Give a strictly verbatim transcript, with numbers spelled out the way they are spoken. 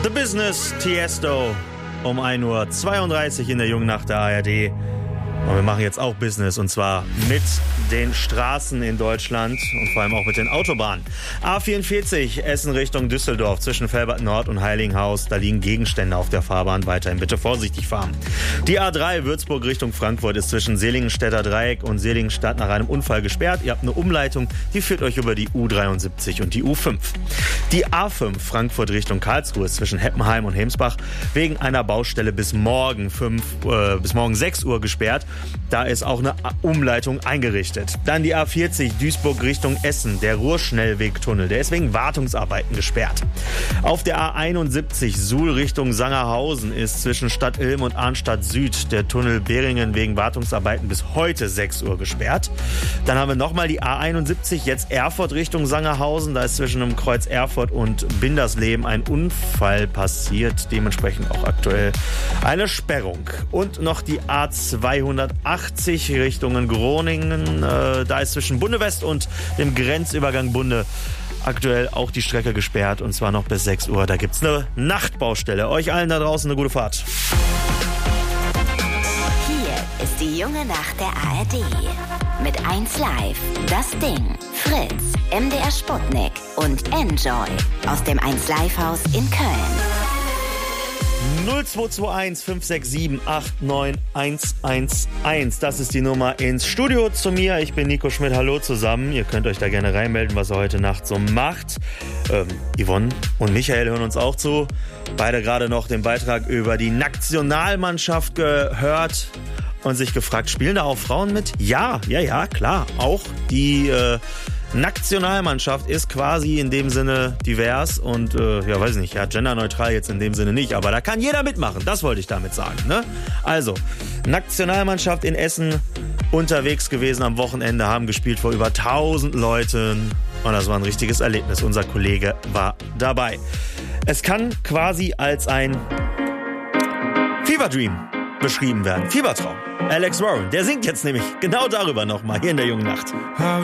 The Business, Tiesto, um ein Uhr zweiunddreißig in der jungen Nacht der A R D. Und wir machen jetzt auch Business, und zwar mit den Straßen in Deutschland und vor allem auch mit den Autobahnen. A vierundvierzig, Essen Richtung Düsseldorf, zwischen Velbert Nord und Heiligenhaus. Da liegen Gegenstände auf der Fahrbahn. Weiterhin bitte vorsichtig fahren. Die A drei, Würzburg Richtung Frankfurt, ist zwischen Seligenstädter Dreieck und Seligenstadt nach einem Unfall gesperrt. Ihr habt eine Umleitung, die führt euch über die U dreiundsiebzig und die U fünf. Die A fünf, Frankfurt Richtung Karlsruhe, ist zwischen Heppenheim und Hemsbach wegen einer Baustelle bis morgen, fünf, äh, bis morgen sechs Uhr gesperrt. Da ist auch eine Umleitung eingerichtet. Dann die A vierzig, Duisburg Richtung Essen, der Ruhrschnellwegtunnel, der ist wegen Wartungsarbeiten gesperrt. Auf der A einundsiebzig, Suhl Richtung Sangerhausen, ist zwischen Stadt Ilm und Arnstadt Süd der Tunnel Beringen wegen Wartungsarbeiten bis heute sechs Uhr gesperrt. Dann haben wir nochmal die A einundsiebzig, jetzt Erfurt Richtung Sangerhausen, da ist zwischen dem Kreuz Erfurt und Bindersleben ein Unfall passiert, dementsprechend auch aktuell eine Sperrung. Und noch die A zweihundertachtzig Richtungen Groningen, äh, da ist zwischen Bunde West und dem Grenzübergang Bunde aktuell auch die Strecke gesperrt, und zwar noch bis sechs Uhr. Da gibt's eine Nachtbaustelle. Euch allen da draußen eine gute Fahrt. Hier ist die junge Nacht der A R D. Mit eins Live, Das Ding, Fritz, M D R Sputnik und Enjoy aus dem eins Live Haus in Köln. null zwei zwei eins fünf sechs sieben acht neun eins eins eins. Das ist die Nummer ins Studio zu mir. Ich bin Nico Schmidt. Hallo zusammen. Ihr könnt euch da gerne reinmelden, was ihr heute Nacht so macht. Ähm, Yvonne und Michael hören uns auch zu. Beide gerade noch den Beitrag über die Nationalmannschaft gehört und sich gefragt, spielen da auch Frauen mit? Ja, ja, ja, klar. Auch die äh, Nationalmannschaft ist quasi in dem Sinne divers und, äh, ja, weiß nicht, ja, genderneutral jetzt in dem Sinne nicht, aber da kann jeder mitmachen, das wollte ich damit sagen, ne? Also, Nationalmannschaft in Essen unterwegs gewesen am Wochenende, haben gespielt vor über tausend Leuten und das war ein richtiges Erlebnis. Unser Kollege war dabei. Es kann quasi als ein Fever Dream beschrieben werden, Fiebertraum. Alex Warren, der singt jetzt nämlich genau darüber nochmal hier in der jungen Nacht. How